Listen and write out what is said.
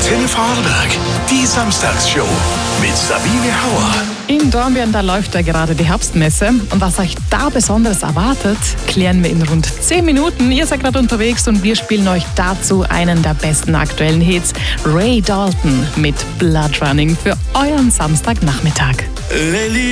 Antenne Vorarlberg, die Samstagsshow mit Sabine Hauer. In Dornbirn, da läuft ja gerade die Herbstmesse. Und was euch da Besonderes erwartet, klären wir in rund 10 Minuten. Ihr seid gerade unterwegs und wir spielen euch dazu einen der besten aktuellen Hits, Ray Dalton mit Blood Running, für euren Samstagnachmittag.